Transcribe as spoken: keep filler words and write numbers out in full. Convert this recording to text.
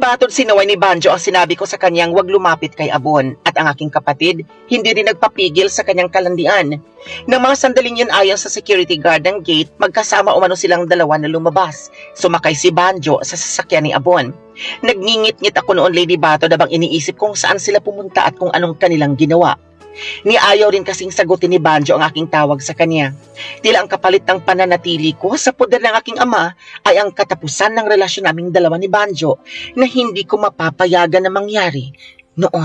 Matod sinaway ni Banjo ang sinabi ko sa kanyang wag lumapit kay Abon at ang aking kapatid hindi rin nagpapigil sa kanyang kalandian. Nang mga sandaling yun ayon sa security guard ng gate, magkasama umano silang dalawa na lumabas. Sumakay si Banjo sa sasakyan ni Abon. Nagngingit-ngit ako noon, Lady Batod, habang iniisip kung saan sila pumunta at kung anong kanilang ginawa. Ni ayaw rin kasing sagutin ni Banjo ang aking tawag sa kanya. Tila ang kapalit ng pananatili ko sa poder ng aking ama ay ang katapusan ng relasyon naming dalawa ni Banjo na hindi ko mapapayagan na mangyari noon.